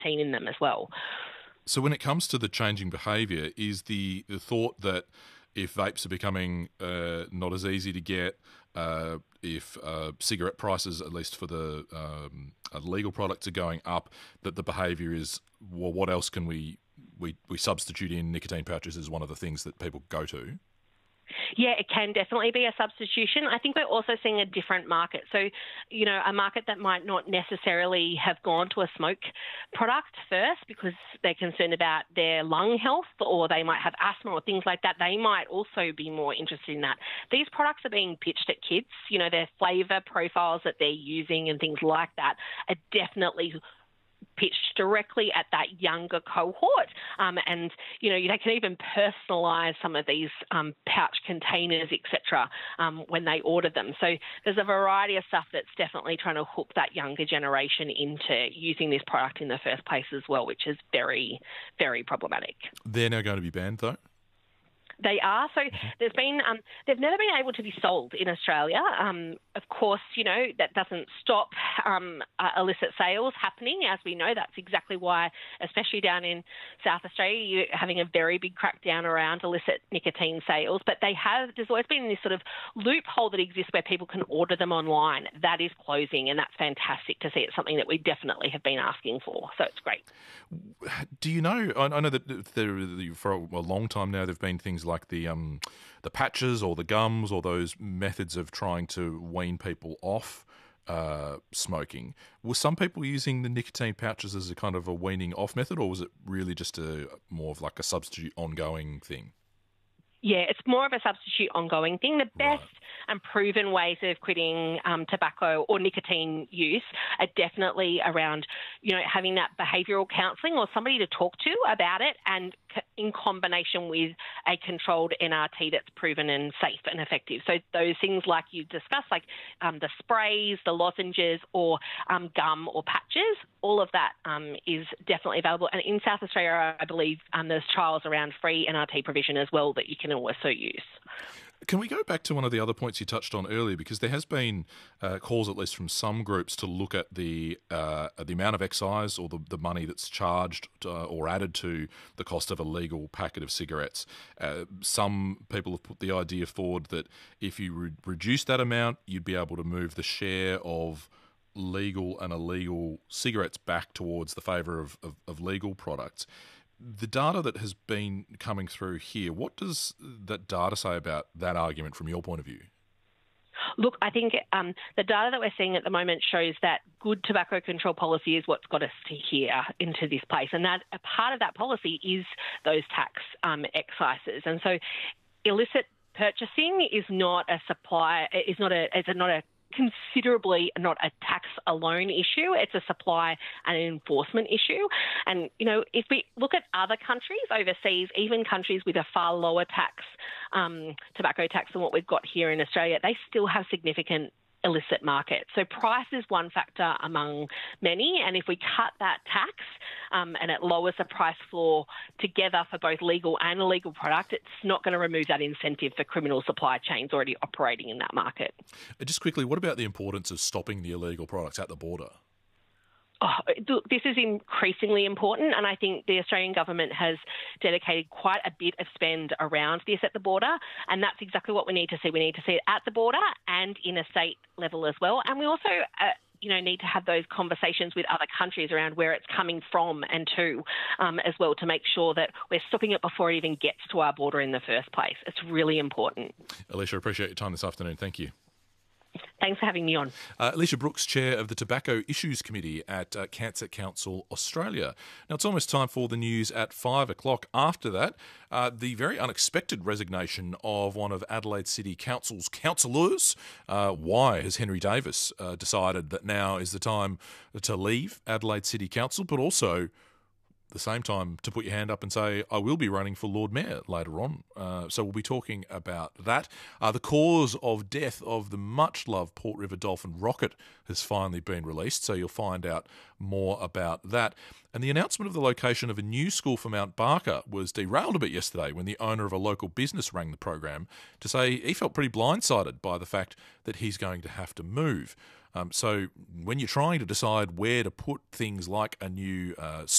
nicotine in them as well. So when it comes to the changing behaviour, is the thought that if vapes are becoming not as easy to get, if cigarette prices, at least for the legal products, are going up, that the behaviour is, well, what else can we substitute in? Nicotine pouches is one of the things that people go to. Yeah, it can definitely be a substitution. I think we're also seeing a different market. So, a market that might not necessarily have gone to a smoke product first because they're concerned about their lung health, or they might have asthma or things like that. They might also be more interested in that. These products are being pitched at kids. Their flavour profiles that they're using and things like that are definitely pitched directly at that younger cohort. And they can even personalise some of these pouch containers, etc., when they order them. So there's a variety of stuff that's definitely trying to hook that younger generation into using this product in the first place as well, which is very, very problematic. They're now going to be banned, though? They are. So there's been, they've never been able to be sold in Australia. Of course, that doesn't stop illicit sales happening. As we know, that's exactly why, especially down in South Australia, you're having a very big crackdown around illicit nicotine sales. But there's always been this sort of loophole that exists where people can order them online. That is closing, and that's fantastic to see. It's something that we definitely have been asking for. So it's great. Do you know, I know that for a long time now there have been things like the patches or the gums or those methods of trying to wean people off smoking. Were some people using the nicotine pouches as a kind of a weaning off method, or was it really just more of like a substitute ongoing thing? Yeah, it's more of a substitute ongoing thing. The best and proven ways of quitting tobacco or nicotine use are definitely around, having that behavioural counselling or somebody to talk to about it, and in combination with a controlled NRT that's proven and safe and effective. So those things like you discussed, like the sprays, the lozenges, or gum or patches, all of that is definitely available. And in South Australia, I believe there's trials around free NRT provision as well that you can also use. Can we go back to one of the other points you touched on earlier? Because there has been calls, at least from some groups, to look at the amount of excise or the money that's charged or added to the cost of a legal packet of cigarettes. Some people have put the idea forward that if you reduce that amount, you'd be able to move the share of legal and illegal cigarettes back towards the favour of legal products. The data that has been coming through here, what does that data say about that argument from your point of view? Look, I think the data that we're seeing at the moment shows that good tobacco control policy is what's got us to here into this place, and that a part of that policy is those tax excises. And so, illicit purchasing is not a considerably not a tax alone issue. It's a supply and enforcement issue. And, if we look at other countries overseas, even countries with a far lower tax, tobacco tax than what we've got here in Australia, they still have significant illicit market. So price is one factor among many, and if we cut that tax and it lowers the price floor together for both legal and illegal product, it's not going to remove that incentive for criminal supply chains already operating in that market. Just quickly, what about the importance of stopping the illegal products at the border? This is increasingly important, and I think the Australian government has dedicated quite a bit of spend around this at the border, and that's exactly what we need to see. We need to see it at the border and in a state level as well, and we also need to have those conversations with other countries around where it's coming from and to as well, to make sure that we're stopping it before it even gets to our border in the first place. It's really important. Alicia, appreciate your time this afternoon. Thank you. Thanks for having me on. Alicia Brooks, Chair of the Tobacco Issues Committee at Cancer Council Australia. Now, it's almost time for the news at 5 o'clock. After that, the very unexpected resignation of one of Adelaide City Council's councillors. Why has Henry Davis decided that now is the time to leave Adelaide City Council, but also the same time to put your hand up and say, I will be running for Lord Mayor later on. So we'll be talking about that. The cause of death of the much-loved Port River Dolphin rocket has finally been released, so you'll find out more about that. And the announcement of the location of a new school for Mount Barker was derailed a bit yesterday when the owner of a local business rang the program to say he felt pretty blindsided by the fact that he's going to have to move. So when you're trying to decide where to put things like a new